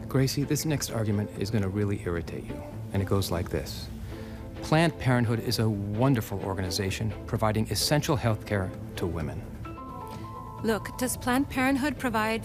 Gracie, this next argument is going to really irritate you, and it goes like this. Planned Parenthood is a wonderful organization providing essential health care to women. Look, does Planned Parenthood provide